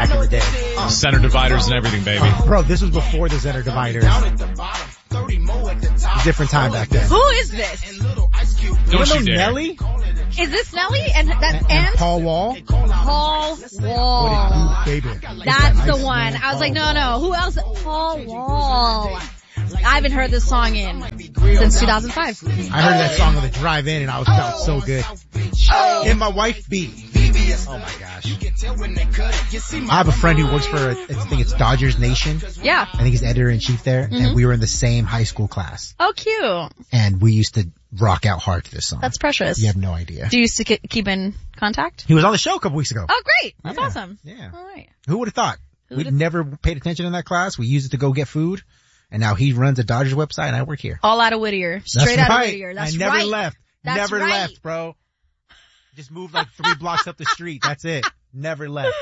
back in the day. Center dividers and everything, baby. Bro, this was before the center dividers. Different time back then. Who is this? Don't you know dare. Nelly? Is this Nelly? And that's and Paul Wall? Paul Wall. What do you do, baby? That's the one. I was like, no. Who else? Paul Wall. I haven't heard this song since 2005. I heard that song on the drive-in and I felt so good. And my wife beat. Oh my gosh. I have a friend who works for, I think it's Dodgers Nation. Yeah. I think he's editor-in-chief there. And we were in the same high school class. Oh, cute. And we used to rock out hard to this song. That's precious. You have no idea. Do you used to keep in contact? He was on the show a couple weeks ago. Oh, great. That's awesome. Yeah. All right. Who would have thought? We'd never paid attention in that class. We used it to go get food. And now he runs a Dodgers website and I work here. All out of Whittier. Straight out of Whittier. That's right. I never left. That's never right. left, bro. Just moved like 3 blocks up the street. That's it. Never left.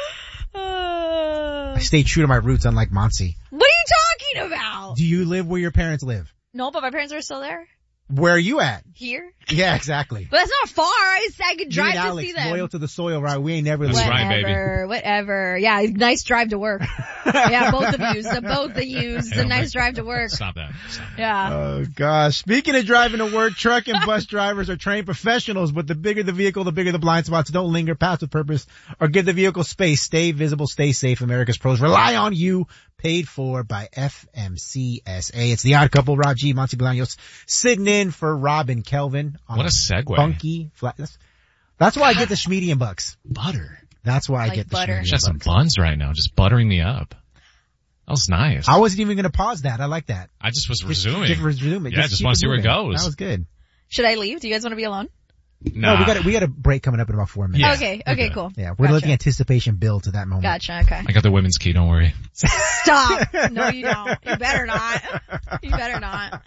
I stayed true to my roots, unlike Monsi. What are you talking about? Do you live where your parents live? No, but my parents are still there. Where are you at? Here. Yeah, exactly. But that's not far. I could drive to Alex, see them. loyal to the soil, right? We ain't never That's leaving. right, baby. Whatever. Yeah, nice drive to work. Yeah, both of you. It's a nice drive to work. Stop that. Yeah. Oh gosh. Speaking of driving to work, truck and bus drivers are trained professionals, but the bigger the vehicle, the bigger the blind spots. Don't linger, pass with purpose, or give the vehicle space. Stay visible, stay safe. America's pros rely on you. Paid for by FMCSA. It's the Odd Couple, Rob G, Monty Bolaños, sitting in for Rob and Kelvin. What a segue. Funky flat. That's why I get the Schmedian bucks. Butter. That's why I get the butter. Schmedian She bucks. has some buns right now, just buttering me up. That was nice. I wasn't even going to pause that. I like that. I just was resuming. Just resume it. Yeah, just keep want it to see where it moving. goes. That was good. Should I leave? Do you guys want to be alone? Nah. No, we got a break coming up in about 4 minutes. Yeah. Okay, cool. Yeah, we're letting anticipation build to that moment. Gotcha, okay. I got the women's key, don't worry. Stop. No, you don't. You better not. You better not.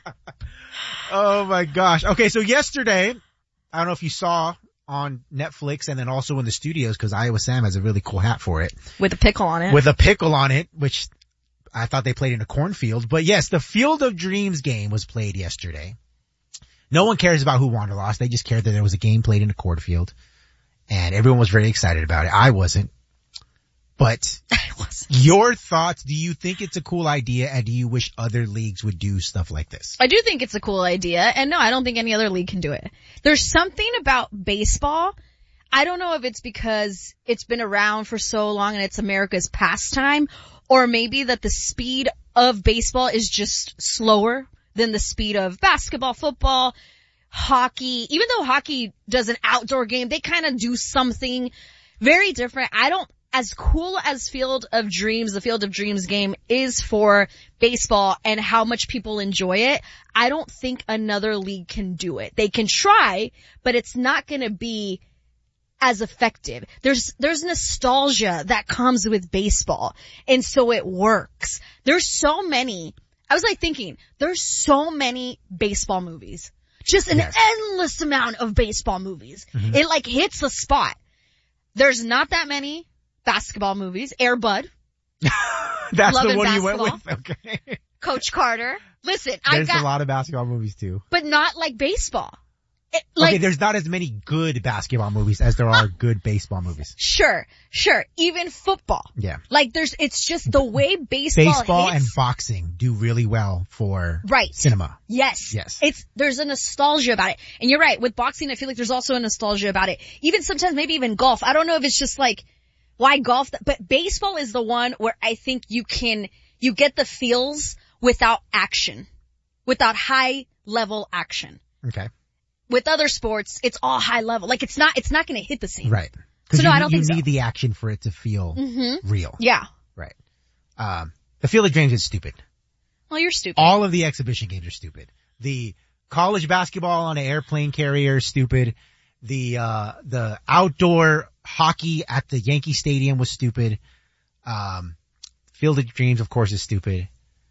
Oh my gosh. Okay, so yesterday, I don't know if you saw on Netflix and then also in the studios, because Iowa Sam has a really cool hat for it. With a pickle on it. With a pickle on it, which I thought they played in a cornfield. But yes, the Field of Dreams game was played yesterday. No one cares about who won or lost. They just cared that there was a game played in a cornfield. And everyone was very excited about it. I wasn't. But your thoughts, do you think it's a cool idea and do you wish other leagues would do stuff like this? I do think it's a cool idea, and no, I don't think any other league can do it. There's something about baseball. I don't know if it's because it's been around for so long and it's America's pastime, or maybe that the speed of baseball is just slower than the speed of basketball, football, hockey. Even though hockey does an outdoor game, they kind of do something very different. As cool as Field of Dreams, the Field of Dreams game is for baseball and how much people enjoy it, I don't think another league can do it. They can try, but it's not going to be as effective. There's nostalgia that comes with baseball, and so it works. There's so many baseball movies. Just an endless amount of baseball movies. Mm-hmm. It hits a spot. There's not that many basketball movies. Air Bud. That's Love the and one you Basketball. went with? Okay. Coach Carter. Listen, There's a lot of basketball movies too. But not like baseball. Okay, there's not as many good basketball movies as there are good baseball movies. Sure. Even football. Yeah. It's just the way baseball hits. And boxing do really well for right. cinema. Yes. Yes. There's a nostalgia about it. And you're right, with boxing I feel like there's also a nostalgia about it. Even sometimes maybe even golf. I don't know if it's just why golf, but baseball is the one where I think you get the feels without action. Without high level action. Okay. With other sports, it's all high level. It's not going to hit the same. Right. So I don't think so. You need the action for it to feel real. Yeah. Right. The Field of Dreams is stupid. Well, you're stupid. All of the exhibition games are stupid. The college basketball on an airplane carrier is stupid. The outdoor hockey at the Yankee Stadium was stupid. Field of Dreams, of course, is stupid.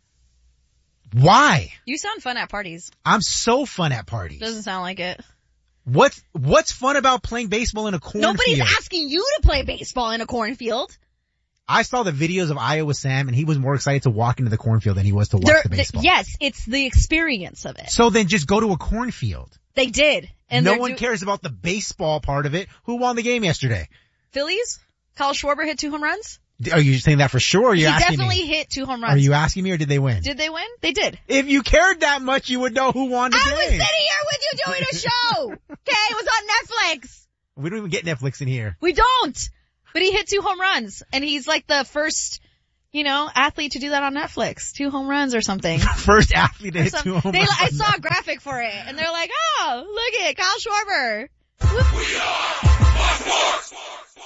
Why? You sound fun at parties. I'm so fun at parties. Doesn't sound like it. What's fun about playing baseball in a cornfield? Nobody's asking you to play baseball in a cornfield. I saw the videos of Iowa Sam and he was more excited to walk into the cornfield than he was to watch the baseball. Yes, it's the experience of it. So then just go to a cornfield. They did. And no one cares about the baseball part of it. Who won the game yesterday? Phillies? Kyle Schwarber hit 2 home runs? Are you saying that for sure, or are you He asking definitely me? hit 2 home runs. Are you asking me, or did they win? Did they win? They did. If you cared that much, you would know who won the I game. was sitting here with you doing a show. Okay, it was on Netflix. We don't even get Netflix in here. We don't. But he hit 2 home runs, and he's like the first, athlete to do that on Netflix. 2 home runs or something. First athlete to hit 2 home runs. I saw a graphic for it, and they're like, oh, look at Kyle Schwarber. We are Fox.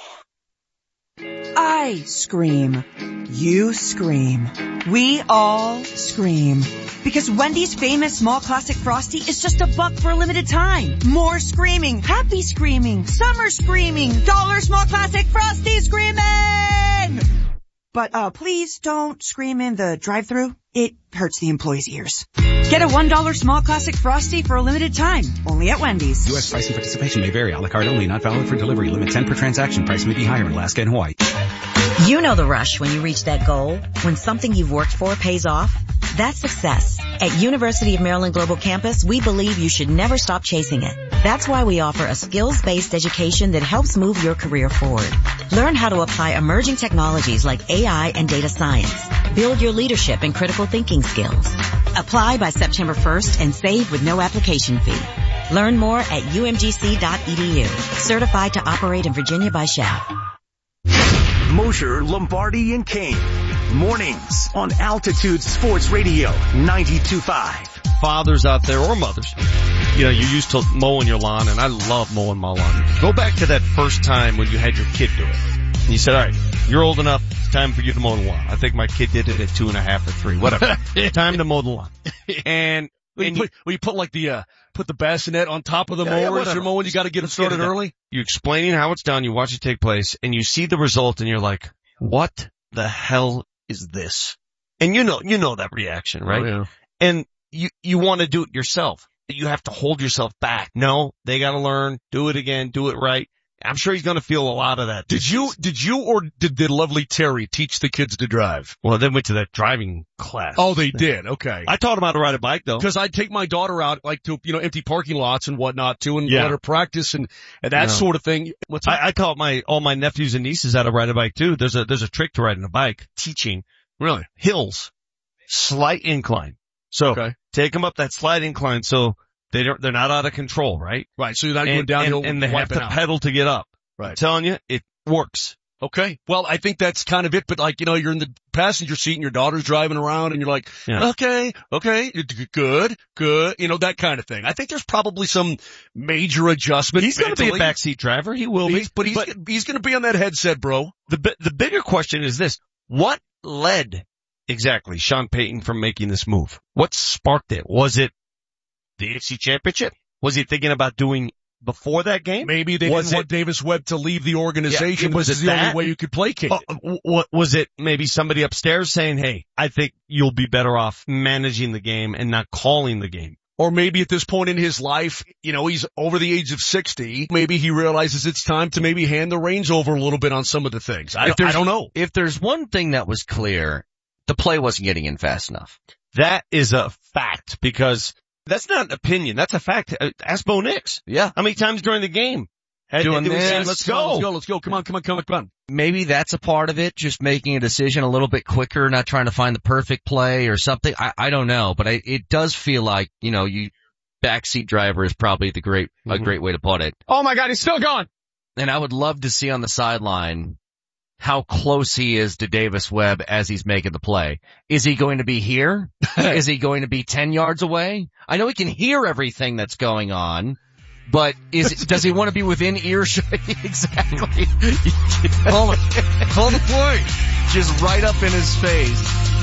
I scream. You scream. We all scream. Because Wendy's famous small classic Frosty is just $1 for a limited time. More screaming. Happy screaming. Summer screaming. $1 small classic Frosty screaming! But, please don't scream in the drive-thru. It hurts the employees' ears. Get a $1 small classic Frosty for a limited time. Only at Wendy's. U.S. price and participation may vary. A la carte only. Not valid for delivery. Limit 10 per transaction. Price may be higher in Alaska and Hawaii. You know the rush when you reach that goal, when something you've worked for pays off. That's success. At University of Maryland Global Campus, we believe you should never stop chasing it. That's why we offer a skills-based education that helps move your career forward. Learn how to apply emerging technologies like AI and data science. Build your leadership and critical thinking skills. Apply by September 1st and save with no application fee. Learn more at umgc.edu. Certified to operate in Virginia by SHAP. Mosher, Lombardi, and Kane. Mornings on Altitude Sports Radio 92.5. Fathers out there or mothers, you're used to mowing your lawn, and I love mowing my lawn. Go back to that first time when you had your kid do it. And you said, all right, you're old enough, time for you to mow the lawn. I think my kid did it at 2.5 or 3, whatever. Time to mow the lawn. And you put the bassinet on top of the mower as you're mowing, you gotta get it started early. You're explaining how it's done, you watch it take place, and you see the result, and you're like, what the hell is this? And you know that reaction, right? Oh, yeah. And you want to do it yourself. You have to hold yourself back. No, they gotta learn, do it again, do it right. I'm sure he's gonna feel a lot of that. Did you or did the lovely Terry teach the kids to drive? Well, they went to that driving class. Oh, they did. Okay. I taught them how to ride a bike though. Cause I'd take my daughter out to, empty parking lots and whatnot too and let her practice and that sort of thing. I taught all my nephews and nieces how to ride a bike too. There's a trick to riding a bike. Teaching. Really? Hills. Slight incline. So take them up that slight incline so they're not out of control, right? Right. So you're not going downhill and they have to pedal to get up. Right. I'm telling you, it works. Okay. Well, I think that's kind of it, but you're in the passenger seat and your daughter's driving around and you're like, okay, good, that kind of thing. I think there's probably some major adjustment. He's going to be a backseat driver. He will be. But he's going to be on that headset, bro. The bigger question is this. What led exactly Sean Payton from making this move? What sparked it? Was it the AFC Championship? Was he thinking about doing before that game? Maybe they didn't want Davis Webb to leave the organization. Was it the only way you could placate it? Was it maybe somebody upstairs saying, hey, I think you'll be better off managing the game and not calling the game? Or maybe at this point in his life, he's over the age of 60. Maybe he realizes it's time to maybe hand the reins over a little bit on some of the things. I don't know. If there's one thing that was clear, the play wasn't getting in fast enough. That is a fact because that's not an opinion. That's a fact. Ask Bo Nix. Yeah. How many times during the game? Doing this. Let's go. Come on. Maybe that's a part of it. Just making a decision a little bit quicker, not trying to find the perfect play or something. I don't know, but it does feel like, you backseat driver is probably a great way to put it. Oh my God, he's still gone. And I would love to see on the sideline how close he is to Davis Webb as he's making the play. Is he going to be here? Is he going to be 10 yards away? I know he can hear everything that's going on, but does he want to be within earshot? Exactly. Call the play. Just right up in his face.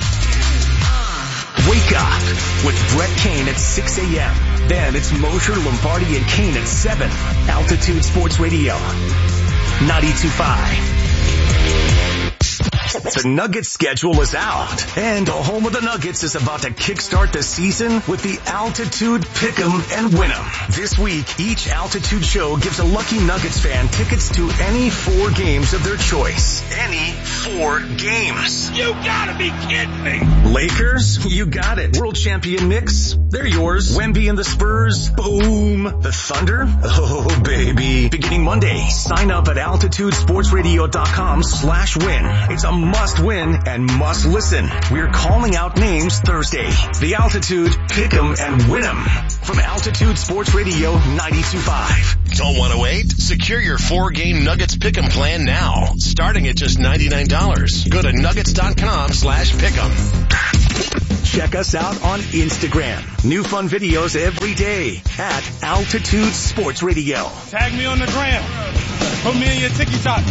Wake up with Brett Kane at 6 a.m. Then it's Mosher, Lombardi, and Kane at 7. Altitude Sports Radio 92.5. The Nuggets schedule is out, and the home of the Nuggets is about to kickstart the season with the Altitude Pick'em and Win'em. This week, each Altitude show gives a lucky Nuggets fan tickets to any 4 games of their choice. Any 4 games. You gotta be kidding me! Lakers? You got it. World champion Knicks? They're yours. Wemby and the Spurs? Boom. The Thunder? Oh, baby. Beginning Monday, sign up at altitudesportsradio.com/win. It's a must win and must listen. We're calling out names Thursday. The Altitude Pick'em and Win'em from Altitude Sports Radio 92.5. Don't want to wait? Secure your 4-game Nuggets Pick'em plan now, starting at just $99. Go to nuggets.com/pick'em. Check us out on Instagram. New fun videos every day at Altitude Sports Radio. Tag me on the gram. Put me in your TikTok.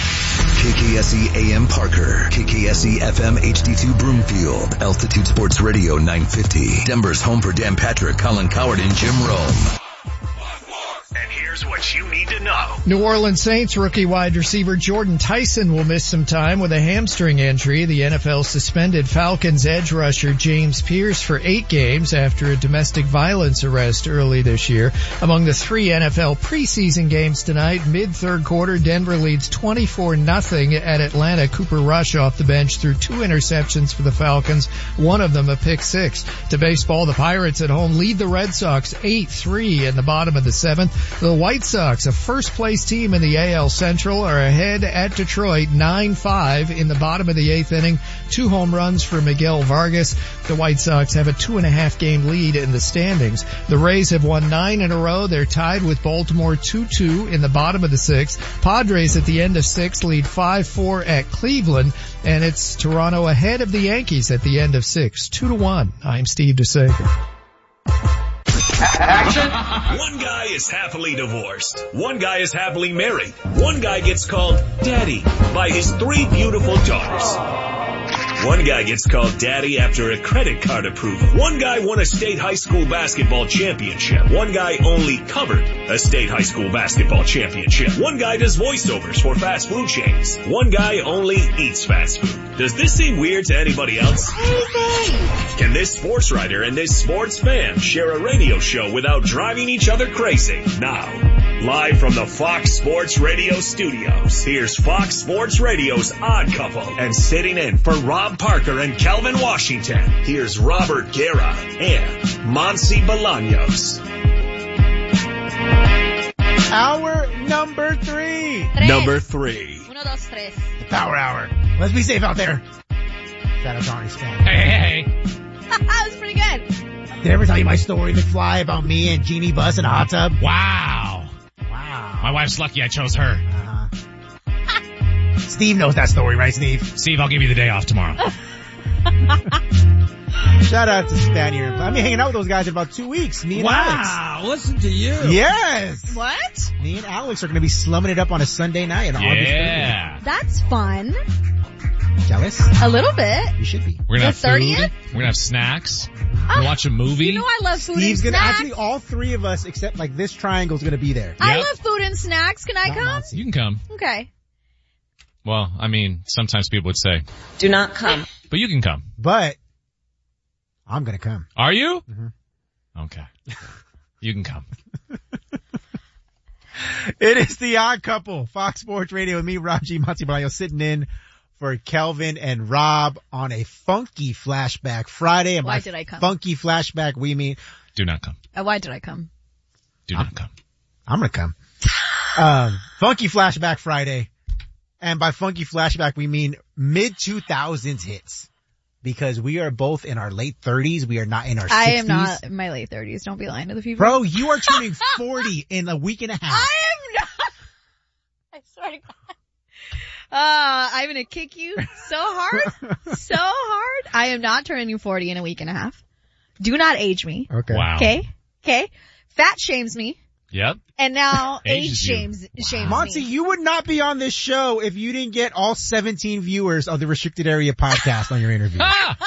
KKSE AM Parker, KKSE FM HD2 Broomfield, Altitude Sports Radio 950, Denver's home for Dan Patrick, Colin Coward, and Jim Rome. And here's what you need to know. New Orleans Saints rookie wide receiver Jordan Tyson will miss some time with a hamstring injury. The NFL suspended Falcons edge rusher James Pierce for 8 games after a domestic violence arrest early this year. Among the 3 NFL preseason games tonight, mid-third quarter, Denver leads 24-0 at Atlanta. Cooper Rush off the bench threw 2 interceptions for the Falcons, one of them a pick 6. To baseball, the Pirates at home lead the Red Sox 8-3 in the bottom of the 7th. The White Sox, a first-place team in the AL Central, are ahead at Detroit 9-5 in the bottom of the 8th inning. 2 home runs for Miguel Vargas. The White Sox have a 2.5-game lead in the standings. The Rays have won 9 in a row. They're tied with Baltimore 2-2 in the bottom of the 6th. Padres at the end of 6 lead 5-4 at Cleveland, and it's Toronto ahead of the Yankees at the end of 6, 2-1. I'm Steve DeSager. Action! One guy is happily divorced. One guy is happily married. One guy gets called Daddy by his 3 beautiful daughters. One guy gets called Daddy after a credit card approval. One guy won a state high school basketball championship. One guy only covered a state high school basketball championship. One guy does voiceovers for fast food chains. One guy only eats fast food. Does this seem weird to anybody else? Can this sports writer and this sports fan share a radio show without driving each other crazy? Now, live from the Fox Sports Radio studios, here's Fox Sports Radio's Odd Couple, and sitting in for Rob Parker and Calvin Washington, here's Robert Guerra and Monsi Bolaños. Hour number 3. Number 3. 1, 2, 3. The Power Hour. Let's be safe out there. Shout out to Arnie Span. Hey. That was pretty good. Did I ever tell you my story, McFly, about me and Jeannie Buss in a hot tub? Wow. My wife's lucky I chose her. Steve knows that story, right, Steve? Steve, I'll give you the day off tomorrow. Shout out to Spanier. I'll be hanging out with those guys in about 2 weeks. Me and Alex. Wow, listen to you. Yes. What? Me and Alex are going to be slumming it up on a Sunday night on August 30th. That's fun. Jealous? A little bit. You should be. We're going to have 30th? food. We're going to have snacks. We're going to watch a movie. You know I love food Steve's and gonna snacks. actually, all 3 of us, except like this triangle's going to be there. I love food and snacks. Can I come? You can come. Okay. Well, I mean, sometimes people would say, do not come. But you can come. But I'm going to come. Are you? Mm-hmm. Okay. You can come. It is the Odd Couple, Fox Sports Radio with me, Raji Monsi Bolaños, sitting in for Kelvin and Rob on a funky flashback Friday. And Why did I come? Funky flashback, we mean. Do not come. Why did I come? Do not come. I'm going to come. Funky flashback Friday. And by funky flashback, we mean mid-2000s hits. Because we are both in our late 30s. We are not in our 60s. I am not in my late 30s. Don't be lying to the people. Bro, you are turning 40 in a week and a half. I am not. I swear to God. I'm going to kick you so hard. So hard. I am not turning 40 in a week and a half. Do not age me. Okay. Wow. Okay. Fat shames me. Yep. And now age Ages shames Monty, me. you would not be on this show if you didn't get all 17 viewers of the Restricted Area podcast on your interview.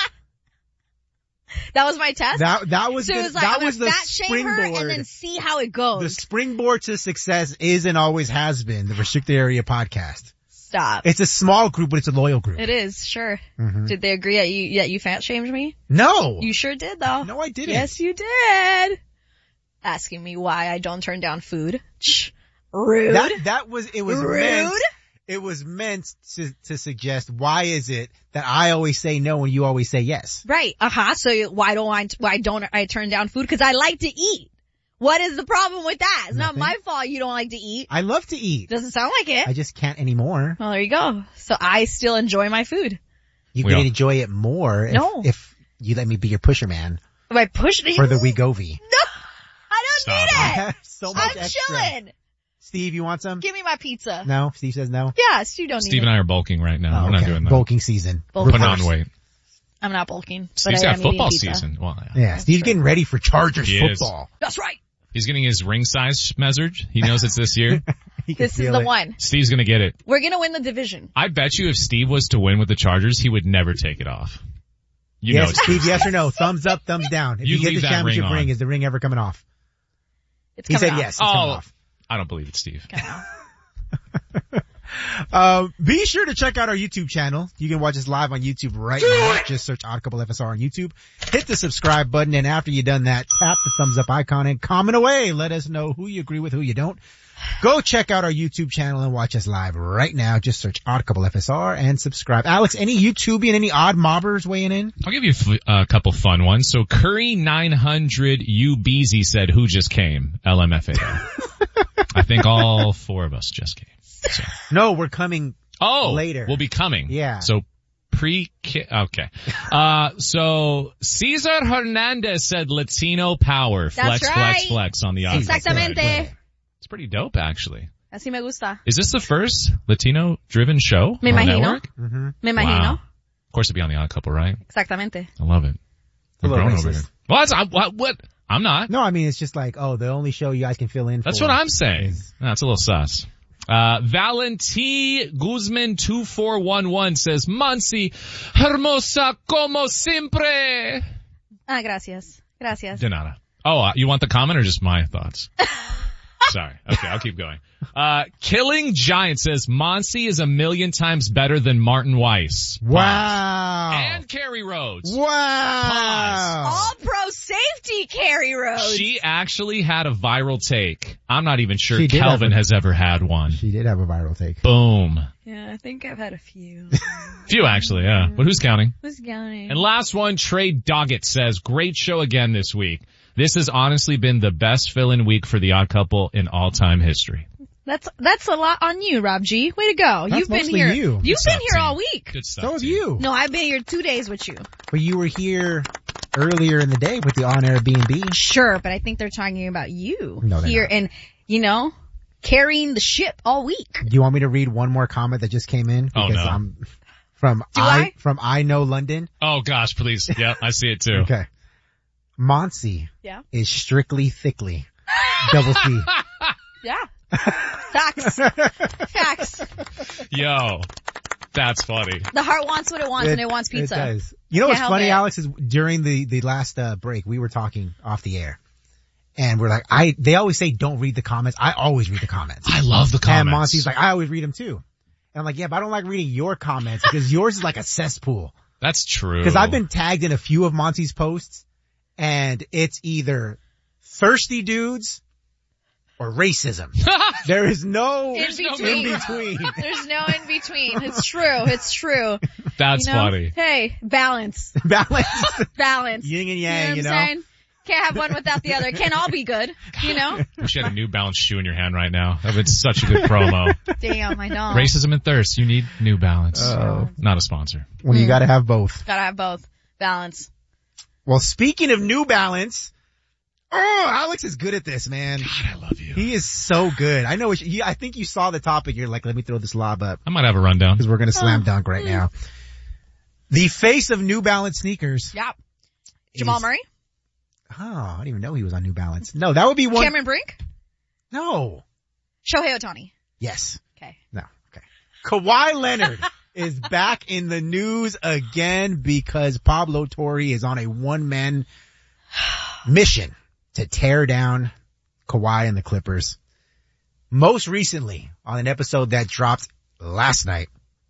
That was my test? That was so it was like, that I'm was the fat shame her springboard. and then see how it goes. The springboard to success is and always has been the Restricted Area podcast. Stop. It's a small group, but it's a loyal group. It is, sure. Mhm. Did they agree that you fat shamed me? No. You sure did though. No, I didn't. Yes, you did. Asking me why I don't turn down food. Shh. Rude. It was Rude. meant. It was meant to suggest why is it that I always say no and you always say yes? Right. So why don't I turn down food? Cause I like to eat. What is the problem with that? It's Nothing. not my fault you don't like to eat. I love to eat. Doesn't sound like it. I just can't anymore. Well, there you go. So I still enjoy my food. You can enjoy it more if you let me be your pusher man If I push it for the Wegovy. No, I don't need it. So much I'm extra. chilling. Steve, you want some? Give me my pizza. No? Steve says no? Yes, you don't Steve need and it. I are bulking right now. Oh, We're not okay. doing that. Bulking season. Bulking. Putting on weight. I'm not bulking. Steve's but I got am eating football pizza. season. Well, Yeah, Steve's getting ready for Chargers He is. football. That's right. He's getting his ring size measured. He knows it's this year. This is the one. Steve's gonna get it. We're gonna win the division. I bet you if Steve was to win with the Chargers, he would never take it off. You know Yes, it's Steve, yes or no? Thumbs up, thumbs down. If You you, get leave the that championship ring on. ring, is the ring ever coming off? It's He coming said off. yes, it's coming off. I don't believe it, Steve. Be sure to check out our YouTube channel. You can watch us live on YouTube right now. Just search Odd Couple FSR on YouTube. Hit the subscribe button, and after you've done that, tap the thumbs up icon and comment away. Let us know who you agree with, who you don't. Go check out our YouTube channel and watch us live right now. Just search Odd Couple FSR and subscribe. Alex, any YouTubian, any odd mobbers weighing in? I'll give you a couple fun ones. So Curry 900 UBZ said, who just came? LMFAO. I think all four of us just came. So. No, we're coming later. We'll be coming. Yeah. So okay. So Cesar Hernandez said Latino power. That's right. Flex on the audio. Exactamente. It's pretty dope, actually. Así me gusta. Is this the first Latino-driven show Me on the imagino. network? Mm-hmm. Me imagino. Wow. Of course, it'd be on the Odd Couple, right? Exactamente. I love it. A We're little grown over racist. here. What? I'm not. No, I mean, it's just like, the only show you guys can fill in That's for. what I'm saying. That's a little sus. Valenti Guzman 2411 says, Mansi, hermosa como siempre. Gracias. Gracias. De nada. Oh, you want the comment or just my thoughts? Sorry. Okay, I'll keep going. Killing Giant says, Monsi is 1,000,000 times better than Martin Weiss. Wow. And Carrie Rhodes. Wow. All pro safety, Carrie Rhodes. She actually had a viral take. I'm not even sure She did Kelvin have has ever had one. She did have a viral take. Boom. Yeah, I think I've had a few. Few actually, yeah. But who's counting? Who's counting? And last one, Trey Doggett says, great show again this week. This has honestly been the best fill-in week for the Odd Couple in all-time history. That's a lot on you, Rob G. Way to go. That's You've been mostly here. you. You've Good been stuff, here team. all week. Good stuff. So have team. you. No, I've been here 2 days with you. But you were here earlier in the day with the on-air B&B. Sure, but I think they're talking about you No, they're here not. and, carrying the ship all week. Do you want me to read one more comment that just came in? Oh, Because no. I'm from I Know London. Oh gosh, please. Yep, I see it too. Okay. Monsi Yeah. is strictly thickly. Double C. Yeah. Facts. Facts. Yo, that's funny. The heart wants what it wants and it wants pizza. It does. You know Can't what's help funny, it. Alex, is during the last break, we were talking off the air. And we're like, they always say don't read the comments. I always read the comments. I love the And comments. Monsi's like, I always read them too. And I'm like, yeah, but I don't like reading your comments because yours is like a cesspool. That's true. Because I've been tagged in a few of Monty's posts, and it's either thirsty dudes or racism. There is no In between. between. There's no in between. It's true. It's true. That's funny. Hey, balance. Balance. Balance. Yin and yang, you know what I'm saying? Can't have one without the other. It can't all be good, you know? Wish you had a New Balance shoe in your hand right now. That would be such a good promo. Damn, I don't. Racism and thirst. You need New Balance. Oh. Not a sponsor. Well, you gotta have both. Gotta have both. Balance. Well, speaking of New Balance, Alex is good at this, man. God, I love you. He is so good. I know. I think you saw the topic. You're like, let me throw this lob up I might have a rundown. because we're gonna slam dunk right now. The face of New Balance sneakers. Yep. Jamal Murray? Oh, I didn't even know he was on New Balance. No, that would be one. Cameron Brink? No. Shohei Ohtani? Yes. Okay. No. Okay. Kawhi Leonard is back in the news again because Pablo Torre is on a one-man mission to tear down Kawhi and the Clippers. Most recently, on an episode that dropped last night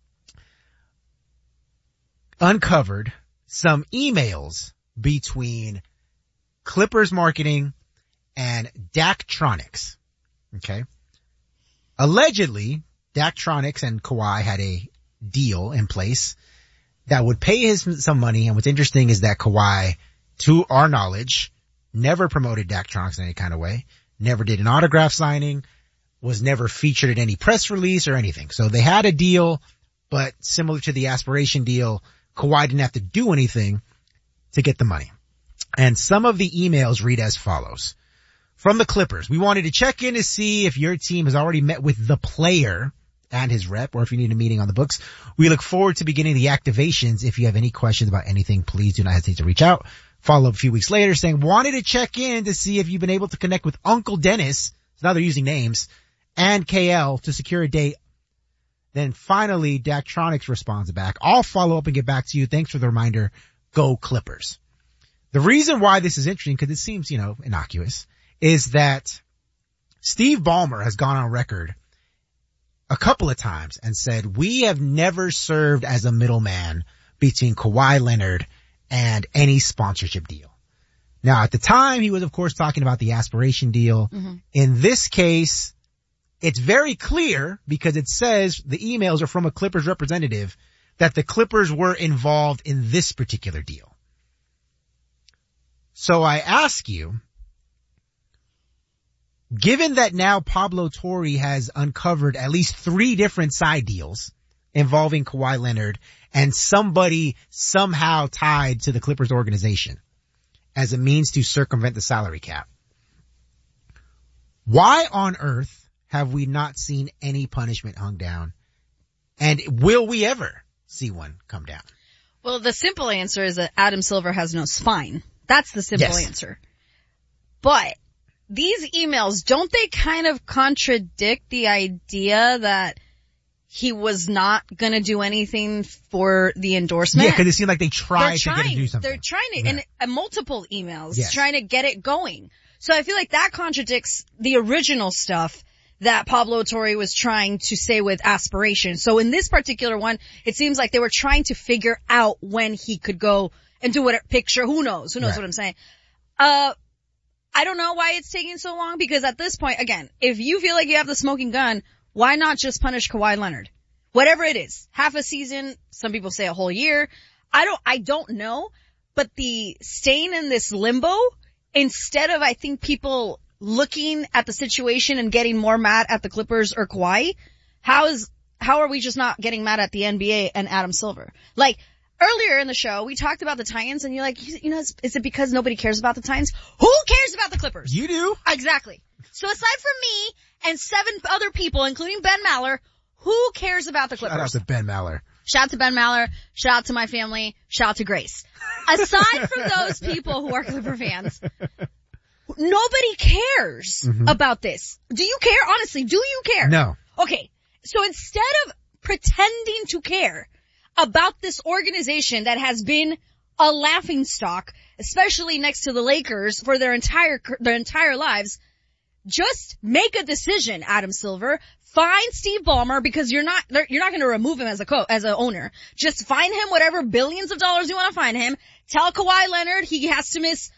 uncovered some emails between Clippers marketing and Daktronics. Okay. Allegedly, Daktronics and Kawhi had a deal in place that would pay some money. And what's interesting is that Kawhi, to our knowledge, never promoted Daktronics in any kind of way, never did an autograph signing, was never featured in any press release or anything. So they had a deal, but similar to the aspiration deal, Kawhi didn't have to do anything to get the money. And some of the emails read as follows. From the Clippers, we wanted to check in to see if your team has already met with the player and his rep, or if you need a meeting on the books. We look forward to beginning the activations. If you have any questions about anything, please do not hesitate to reach out. Follow up a few weeks later saying, wanted to check in to see if you've been able to connect with Uncle Dennis. So now they're using names, and KL to secure a date. Then finally, Daktronics responds back. I'll follow up and get back to you. Thanks for the reminder. Go Clippers. The reason why this is interesting, because it seems, innocuous, is that Steve Ballmer has gone on record a couple of times and said, we have never served as a middleman between Kawhi Leonard and any sponsorship deal. Now, at the time, he was, of course, talking about the aspiration deal. Mm-hmm. In this case, it's very clear, because it says the emails are from a Clippers representative, that the Clippers were involved in this particular deal. So I ask you, given that now Pablo Torre has uncovered at least 3 different side deals involving Kawhi Leonard and somebody somehow tied to the Clippers organization as a means to circumvent the salary cap, why on earth have we not seen any punishment hung down? And will we ever see one come down? Well, the simple answer is that Adam Silver has no spine. That's the simple answer. But these emails, don't they kind of contradict the idea that he was not going to do anything for the endorsement? Yeah, because it seemed like they tried to get him to do something. They're trying to, and multiple emails, trying to get it going. So I feel like that contradicts the original stuff that Pablo Torre was trying to say with aspiration. So in this particular one, it seems like they were trying to figure out when he could go and do what picture. Who knows what I'm saying? I don't know why it's taking so long, because at this point, again, if you feel like you have the smoking gun, why not just punish Kawhi Leonard? Whatever it is. Half a season. Some people say a whole year. I don't know, but the staying in this limbo, instead of, I think, people looking at the situation and getting more mad at the Clippers or Kawhi, how are we just not getting mad at the NBA and Adam Silver? Like, earlier in the show, we talked about the Titans, and you're like, is it because nobody cares about the Titans? Who cares about the Clippers? You do. Exactly. So aside from me and 7 other people, including Ben Maller, who cares about the Clippers? Shout out to Ben Maller. Shout out to Ben Maller. Shout out to my family. Shout out to Grace. Aside from those people who are Clipper fans, nobody cares about this. Do you care? Honestly, do you care? No. Okay. So instead of pretending to care about this organization that has been a laughingstock, especially next to the Lakers for their entire lives, just make a decision, Adam Silver. Find Steve Ballmer, because you're not going to remove him as an owner. Just find him whatever billions of dollars you want to find him. Tell Kawhi Leonard he has to miss,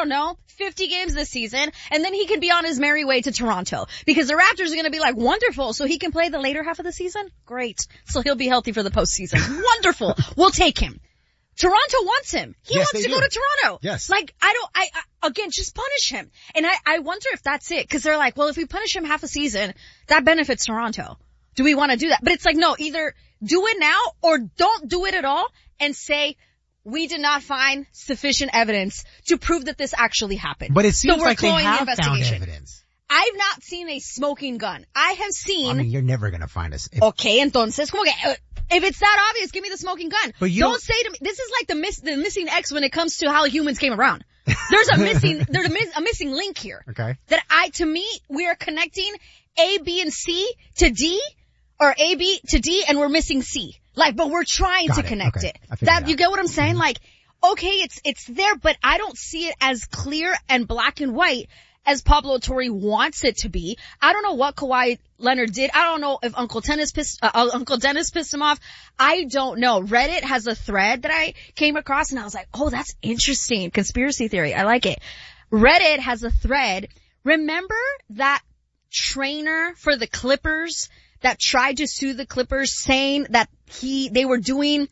50 games this season, and then he can be on his merry way to Toronto, because the Raptors are going to be like, wonderful, so he can play the later half of the season? Great. So he'll be healthy for the postseason. Wonderful. We'll take him. Toronto wants him. He wants to go to Toronto. Yes. Like, again, just punish him. And I wonder if that's it, because they're like, well, if we punish him half a season, that benefits Toronto. Do we want to do that? But it's like, no, either do it now or don't do it at all and say, we did not find sufficient evidence to prove that this actually happened. But it seems so like they have found evidence. I've not seen a smoking gun. I have seen... you're never going to find us. Okay, entonces, como que, if it's that obvious, give me the smoking gun. But don't say to me, this is like the missing X when it comes to how humans came around. There's a missing link here. Okay. To me, we are connecting A, B, and C to D, or A, B to D, and we're missing C. Like, but we're trying to connect it. That, you get what I'm saying? Mm-hmm. Like, okay, it's there, but I don't see it as clear and black and white as Pablo Torre wants it to be. I don't know what Kawhi Leonard did. I don't know if Uncle Dennis pissed him off. I don't know. Reddit has a thread that I came across and I was like, oh, that's interesting. Conspiracy theory. I like it. Reddit has a thread. Remember that trainer for the Clippers that tried to sue the Clippers saying that they were doing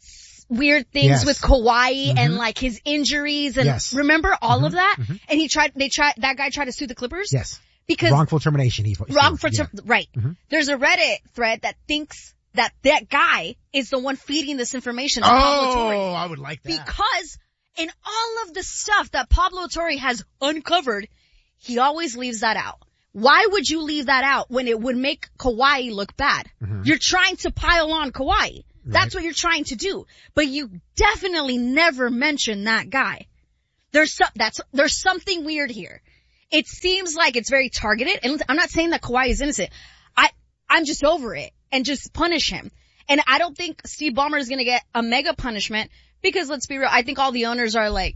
weird things with Kawhi and like his injuries and remember all of that? And that guy tried to sue the Clippers? Yes. Because wrongful termination. Right. There's a Reddit thread that thinks that guy is the one feeding this information to Pablo Torre. Oh, I would like that. Because in all of the stuff that Pablo Torre has uncovered, he always leaves that out. Why would you leave that out when it would make Kawhi look bad? You're trying to pile on Kawhi. That's what you're trying to do. But you definitely never mention that guy. There's something weird here. It seems like it's very targeted. And I'm not saying that Kawhi is innocent. I'm just over it and just punish him. And I don't think Steve Ballmer is going to get a mega punishment because let's be real. I think all the owners are like,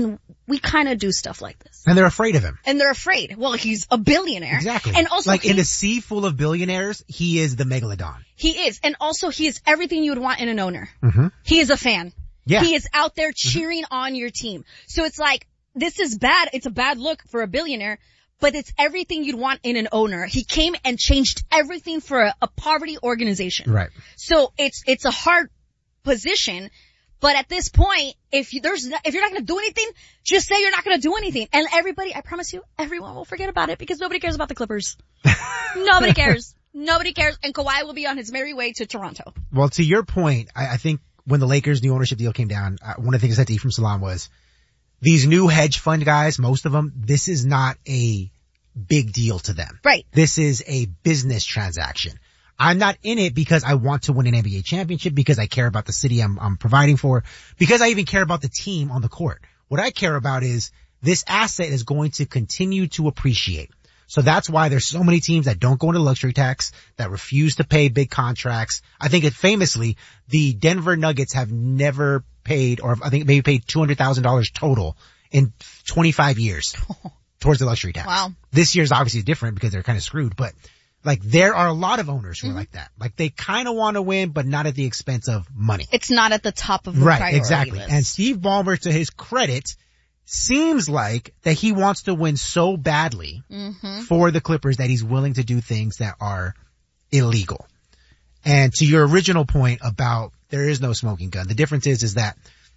we kind of do stuff like this. And they're afraid of him. And they're afraid. Well, he's a billionaire. Exactly. And also like in a sea full of billionaires, he is the megalodon. He is. And also he is everything you would want in an owner. He is a fan. Yeah. He is out there cheering on your team. So it's like, this is bad. It's a bad look for a billionaire, but it's everything you'd want in an owner. He came and changed everything for a poverty organization. Right. So it's a hard position. But at this point, if you're not going to do anything, just say you're not going to do anything. And everybody, I promise you, everyone will forget about it because nobody cares about the Clippers. Nobody cares. Nobody cares. And Kawhi will be on his merry way to Toronto. Well, to your point, I think when the Lakers' new ownership deal came down, one of the things I said to Ephraim Salaam was, these new hedge fund guys, most of them, this is not a big deal to them. Right. This is a business transaction. I'm not in it because I want to win an NBA championship, because I care about the city I'm providing for, because I even care about the team on the court. What I care about is this asset is going to continue to appreciate. So that's why there's so many teams that don't go into luxury tax, that refuse to pay big contracts. I think famously, the Denver Nuggets have never paid, or I think maybe paid $200,000 total in 25 years towards the luxury tax. Wow. This year's obviously different because they're kind of screwed, but like there are a lot of owners who are like that. Like they kind of want to win, but not at the expense of money. It's not at the top of the priority exactly. list. And Steve Ballmer, to his credit, seems like that he wants to win so badly for the Clippers that he's willing to do things that are illegal. And to your original point about there is no smoking gun, the difference is that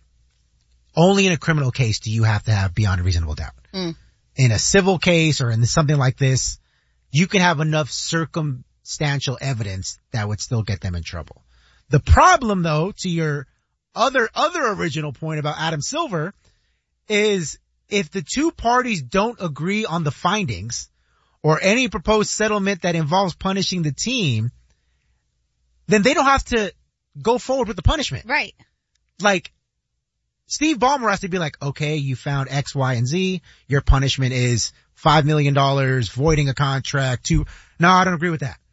only in a criminal case do you have to have beyond a reasonable doubt. In a civil case or in something like this, you can have enough circumstantial evidence that would still get them in trouble. The problem, though, to your other original point about Adam Silver is if the two parties don't agree on the findings or any proposed settlement that involves punishing the team, then they don't have to go forward with the punishment. Right. Like, Steve Ballmer has to be like, okay, you found X, Y, and Z. Your punishment is $5 million, voiding a contract. No, I don't agree with that.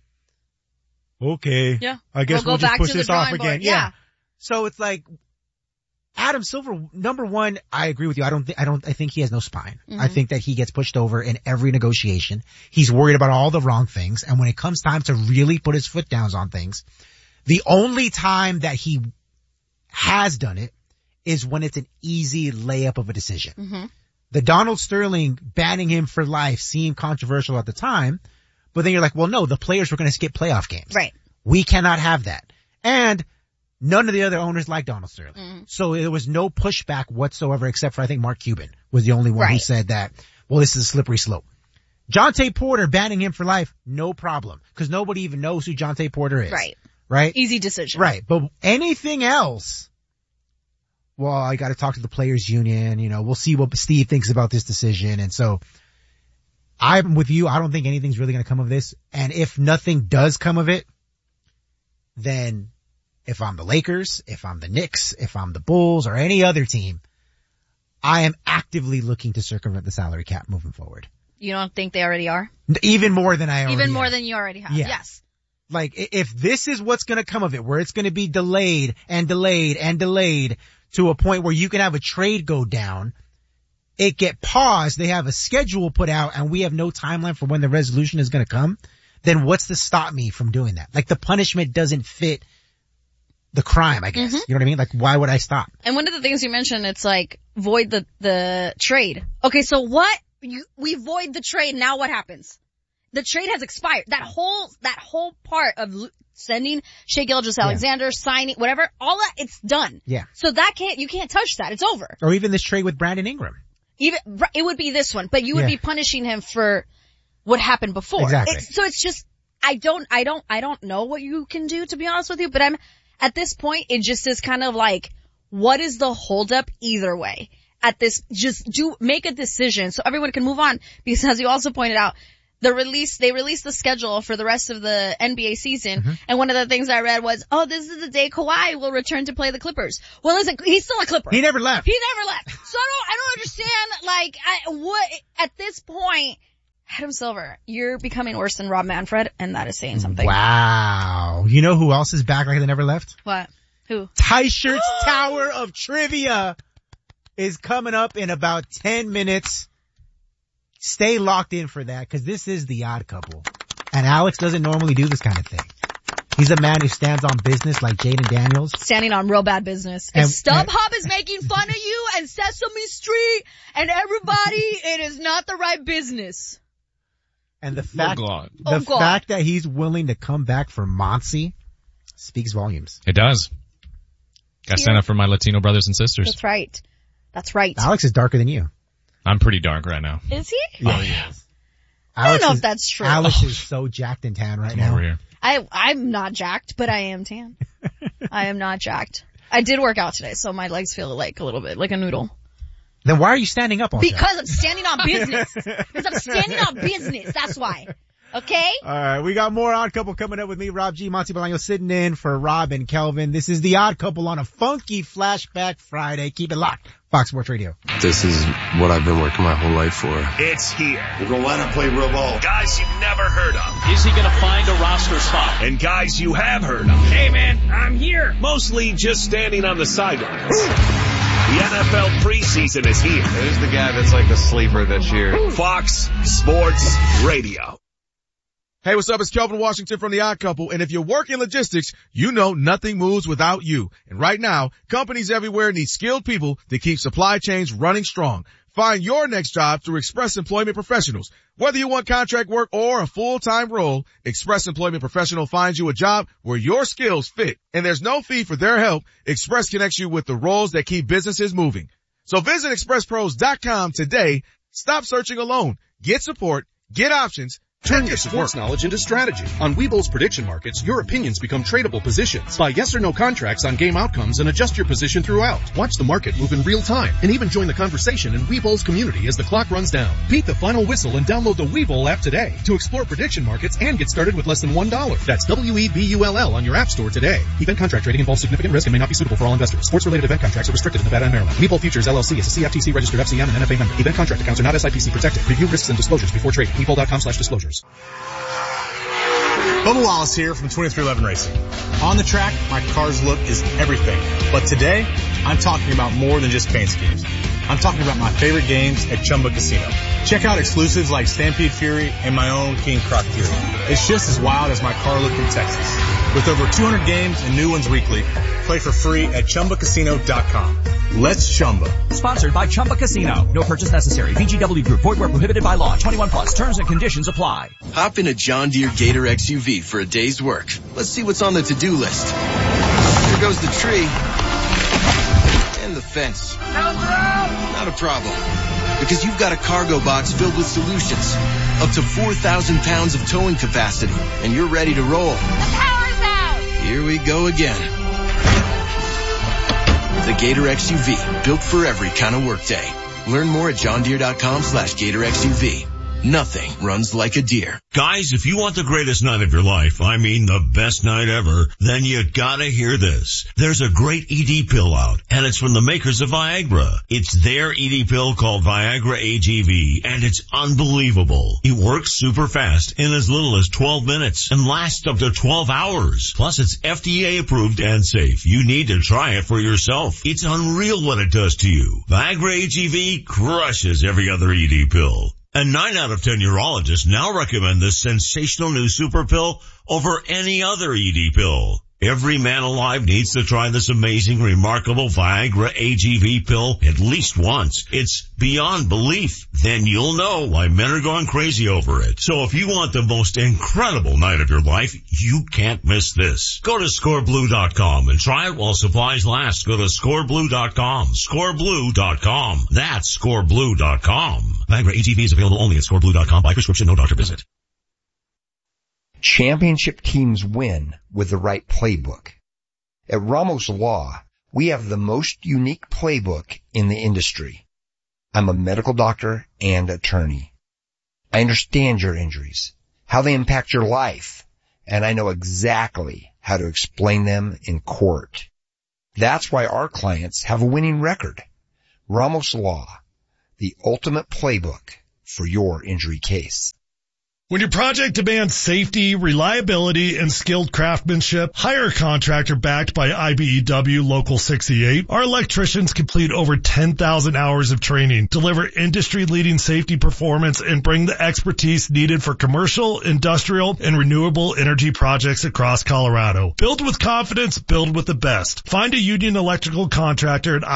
Okay. Yeah. I guess we'll just push this off again. Yeah. So it's like, Adam Silver, number one, I agree with you. I think he has no spine. I think that he gets pushed over in every negotiation. He's worried about all the wrong things. And when it comes time to really put his foot down on things, the only time that he has done it is when it's an easy layup of a decision. The Donald Sterling banning him for life seemed controversial at the time, but then you're like, well, no, the players were going to skip playoff games. Right. We cannot have that. And none of the other owners like Donald Sterling. So there was no pushback whatsoever except for I think Mark Cuban was the only one who said that, well, this is a slippery slope. Jonte Porter banning him for life, no problem, because nobody even knows who Jonte Porter is. Right? Easy decision. Right. But anything else, well, I got to talk to the players union, we'll see what Steve thinks about this decision. And so I'm with you. I don't think anything's really going to come of this. And if nothing does come of it, then if I'm the Lakers, if I'm the Knicks, if I'm the Bulls or any other team, I am actively looking to circumvent the salary cap moving forward. You don't think they already are? Even more than I already Even more than you already have. Yeah. Yes. Like if this is what's going to come of it, where it's going to be delayed and delayed and delayed to a point where you can have a trade go down it get paused, they have a schedule put out, and we have no timeline for when the resolution is going to come, then what's to stop me from doing that? Like, the punishment doesn't fit the crime, I guess. You know what I mean? Like, why would I stop? And one of the things you mentioned, it's like, void the trade. Okay, so we void the trade, now what happens? The trade has expired. That whole part of sending Shai Gilgeous-Alexander, signing, whatever, all that, it's done. Yeah. So you can't touch that. It's over. Or even this trade with Brandon Ingram. It would be this one, but you would be punishing him for what happened before. Exactly. So it's just, I don't know what you can do, to be honest with you, but at this point, it just is kind of like, what is the holdup either way? Make a decision so everyone can move on, because as you also pointed out, they released the schedule for the rest of the NBA season, and one of the things I read was, this is the day Kawhi will return to play the Clippers. Well, listen, he's still a Clipper. He never left. So I don't understand, like, what, at this point, Adam Silver, you're becoming worse than Rob Manfred, and that is saying something. Wow. You know who else is back like they never left? What? Who? Ty Shirt's Tower of Trivia is coming up in about 10 minutes. Stay locked in for that, because this is The Odd Couple. And Alex doesn't normally do this kind of thing. He's a man who stands on business like Jaden Daniels. Standing on real bad business. If StubHub is making fun of you and Sesame Street and everybody, it is not the right business. And the fact that he's willing to come back for Monty speaks volumes. It does. Got to stand up for my Latino brothers and sisters. That's right. Alex is darker than you. I'm pretty dark right now. Is he? Yeah, he is. I don't know if that's true. Alex is so jacked and tan right now. Over here. I'm not jacked, but I am tan. I am not jacked. I did work out today, so my legs feel like a little bit like a noodle. Then why are you standing up all day? Because I'm standing on business. That's why. Okay? Alright, we got more Odd Couple coming up with me, Rob G. Monty Bolaño sitting in for Rob and Kelvin. This is The Odd Couple on a funky Flashback Friday. Keep it locked. Fox Sports Radio. This is what I've been working my whole life for. It's here. We're going to line up, play real ball. Guys you've never heard of. Is he going to find a roster spot? And guys you have heard of. Hey man, I'm here. Mostly just standing on the sidelines. The NFL preseason is here. There's the guy that's like the sleeper this year. Fox Sports Radio. Hey, what's up? It's Kelvin Washington from The Odd Couple. And if you work in logistics, you know nothing moves without you. And right now, companies everywhere need skilled people to keep supply chains running strong. Find your next job through Express Employment Professionals. Whether you want contract work or a full-time role, Express Employment Professional finds you a job where your skills fit. And there's no fee for their help. Express connects you with the roles that keep businesses moving. So visit expresspros.com today. Stop searching alone. Get support. Get options. Turn your sports knowledge into strategy. On Webull's prediction markets, your opinions become tradable positions. Buy yes or no contracts on game outcomes and adjust your position throughout. Watch the market move in real time and even join the conversation in Webull's community as the clock runs down. Beat the final whistle and download the Webull app today to explore prediction markets and get started with less than $1. That's WEBULL on your app store today. Event contract trading involves significant risk and may not be suitable for all investors. Sports-related event contracts are restricted in Nevada and Maryland. Webull Futures LLC is a CFTC registered FCM and NFA member. Event contract accounts are not SIPC protected. Review risks and disclosures before trading. Webull.com/disclosures. Bubba Wallace here from 2311 Racing. On the track, my car's look is everything. But today, I'm talking about more than just paint schemes. I'm talking about my favorite games at Chumba Casino. Check out exclusives like Stampede Fury and my own King Croc Fury. It's just as wild as my car look in Texas. With over 200 games and new ones weekly, play for free at ChumbaCasino.com. Let's Chumba. Sponsored by Chumba Casino. No purchase necessary. VGW Group. Void where prohibited by law. 21 plus. Terms and conditions apply. Hop in a John Deere Gator XUV for a day's work. Let's see what's on the to-do list. Here goes the tree. And the fence. Not a problem. Because you've got a cargo box filled with solutions. Up to 4,000 pounds of towing capacity. And you're ready to roll. The power's out! Here we go again. The Gator XUV, built for every kind of workday. Learn more at johndeere.com/Gator XUV. nothing runs like a deer. Guys, if you want the greatest night of your life, I mean the best night ever, then you gotta hear this. There's a great ED pill out, and it's from the makers of Viagra. It's their ED pill called Viagra AGV, and it's unbelievable. It works super fast in as little as 12 minutes and lasts up to 12 hours. Plus, it's FDA approved and safe. You need to try it for yourself. It's unreal what it does to you. Viagra AGV crushes every other ED pill. And 9 out of 10 urologists now recommend this sensational new super pill over any other ED pill. Every man alive needs to try this amazing, remarkable Viagra AGV pill at least once. It's beyond belief. Then you'll know why men are going crazy over it. So if you want the most incredible night of your life, you can't miss this. Go to scoreblue.com and try it while supplies last. Go to scoreblue.com. Scoreblue.com. That's scoreblue.com. Viagra AGV is available only at scoreblue.com by prescription, no doctor visit. Championship teams win with the right playbook. At Ramos Law, we have the most unique playbook in the industry. I'm a medical doctor and attorney. I understand your injuries, how they impact your life, and I know exactly how to explain them in court. That's why our clients have a winning record. Ramos Law, the ultimate playbook for your injury case. When your project demands safety, reliability, and skilled craftsmanship, hire a contractor backed by IBEW Local 68. Our electricians complete over 10,000 hours of training, deliver industry-leading safety performance, and bring the expertise needed for commercial, industrial, and renewable energy projects across Colorado. Build with confidence, build with the best. Find a union electrical contractor at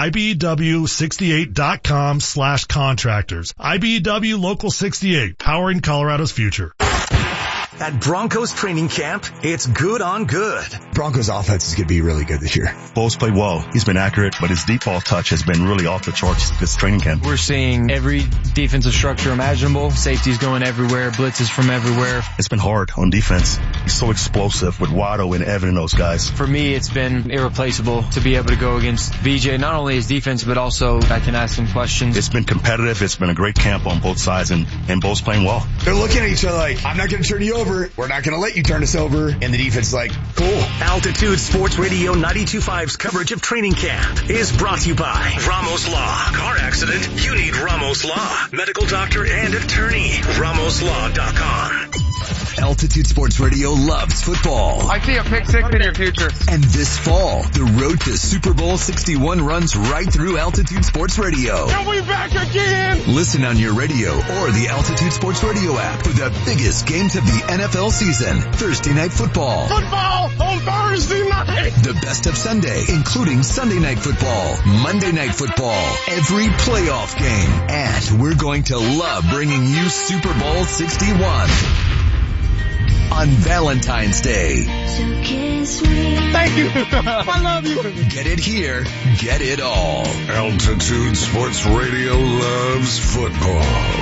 IBEW68.com/contractors. IBEW Local 68, powering Colorado's future. At Broncos training camp, it's good on good. Broncos offense is going to be really good this year. Bo's played well. He's been accurate, but his deep ball touch has been really off the charts this training camp. We're seeing every defensive structure imaginable. Safety's going everywhere. Blitzes from everywhere. It's been hard on defense. He's so explosive with Waddle and Evan and those guys. For me, it's been irreplaceable to be able to go against BJ, not only his defense, but also I can ask him questions. It's been competitive. It's been a great camp on both sides, and Bo's playing well. They're looking at each other like, I'm not going to turn you over. We're not going to let you turn us over. And the defense is like, cool. Altitude Sports Radio 92.5's coverage of training camp is brought to you by Ramos Law. Car accident? You need Ramos Law. Medical doctor and attorney. RamosLaw.com. Altitude Sports Radio loves football. I see a pick six in your future. And this fall, the road to Super Bowl 61 runs right through Altitude Sports Radio. And we back again! Listen on your radio or the Altitude Sports Radio app for the biggest games of the NFL season. Thursday Night Football. Football on Thursday night! The best of Sunday, including Sunday Night Football, Monday Night Football, every playoff game. And we're going to love bringing you Super Bowl 61. On Valentine's Day. Thank you. I love you. Get it here. Get it all. Altitude Sports Radio loves football.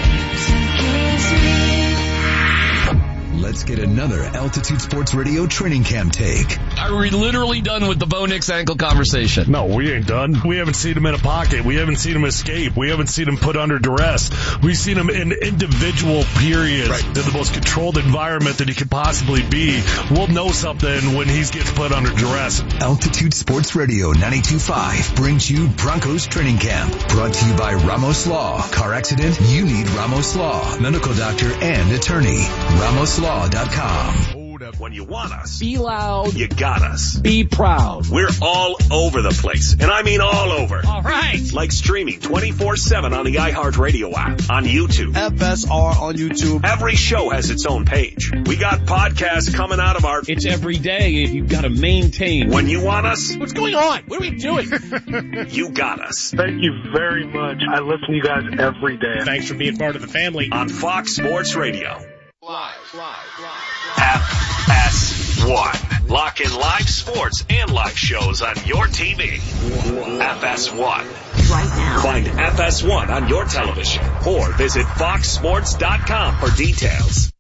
Let's get another Altitude Sports Radio training camp take. Are we literally done with the Bo Nix ankle conversation? No, we ain't done. We haven't seen him in a pocket. We haven't seen him escape. We haven't seen him put under duress. We've seen him in individual periods in the most controlled environment that he could possibly be. We'll know something when he gets put under duress. Altitude Sports Radio 92.5 brings you Broncos Training Camp. Brought to you by Ramos Law. Car accident? You need Ramos Law. Medical doctor and attorney. RamosLaw.com. When you want us, Be loud. you got us. Be proud. We're all over the place, and I mean all over. All right. Like streaming 24/7 on the iHeartRadio app, on YouTube. FSR on YouTube. Every show has its own page. We got podcasts coming out of our... It's every day. You've got to maintain. When you want us, What's going on? What are we doing? you got us. Thank you very much. I listen to you guys every day. Thanks for being part of the family. On Fox Sports Radio. Live. FS1. Lock in live sports and live shows on your TV. FS1. Right now. Find FS1 on your television or visit foxsports.com for details.